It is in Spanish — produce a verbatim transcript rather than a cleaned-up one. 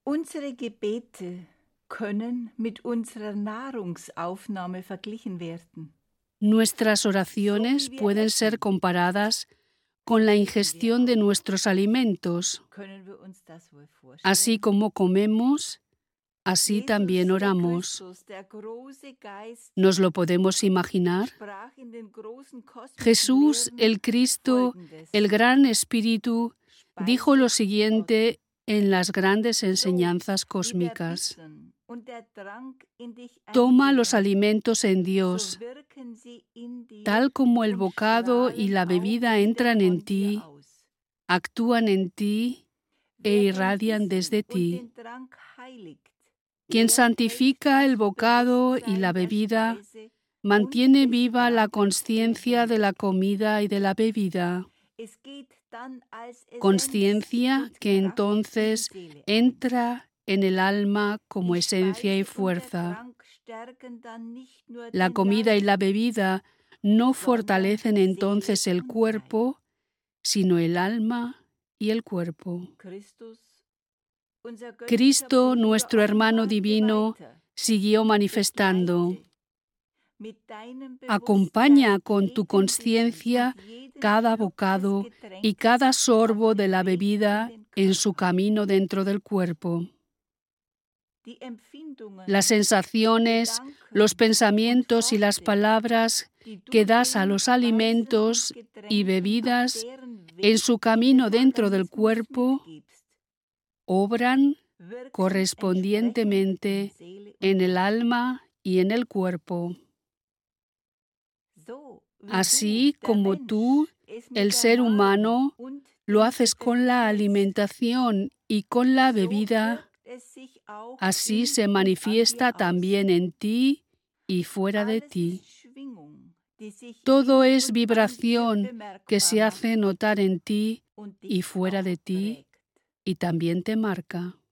Unsere Gebete können mit unserer Nahrungsaufnahme verglichen werden. Nuestras oraciones pueden ser comparadas con la ingestión de nuestros alimentos. Así como comemos, así también oramos. ¿Nos lo podemos imaginar? Jesús, el Cristo, el Gran Espíritu, dijo lo siguiente en las grandes enseñanzas cósmicas: toma los alimentos en Dios, tal como el bocado y la bebida entran en ti, actúan en ti e irradian desde ti. Quien santifica el bocado y la bebida, mantiene viva la consciencia de la comida y de la bebida. Consciencia que entonces entra en el alma como esencia y fuerza. La comida y la bebida no fortalecen entonces el cuerpo, sino el alma y el cuerpo. Cristo, nuestro hermano divino, siguió manifestando: acompaña con tu consciencia cada bocado y cada sorbo de la bebida en su camino dentro del cuerpo. Las sensaciones, los pensamientos y las palabras que das a los alimentos y bebidas en su camino dentro del cuerpo obran correspondientemente en el alma y en el cuerpo. Así como tú, el ser humano, lo haces con la alimentación y con la bebida, así se manifiesta también en ti y fuera de ti. Todo es vibración que se hace notar en ti y fuera de ti y también te marca.